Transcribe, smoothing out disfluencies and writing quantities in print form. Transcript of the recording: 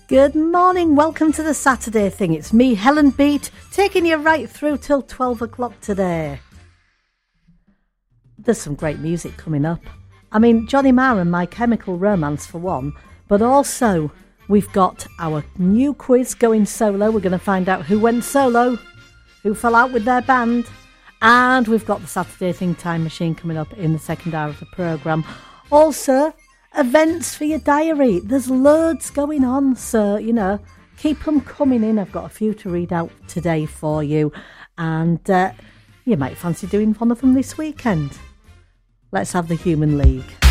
Good morning, welcome to the Saturday thing. It's me, Helen Beat, taking you right through till 12 o'clock today. There's some great music coming up. I mean, Johnny Marr and My Chemical Romance for one, but also we've got our new quiz going solo. We're going to find out who went solo, who fell out with their band, and we've got the Saturday thing time machine coming up in the second hour of the programme. Also, events for your diary. There's loads going on, so, keep them coming in. I've got a few to read out today for you, and you might fancy doing one of them this weekend. Let's have the Human League.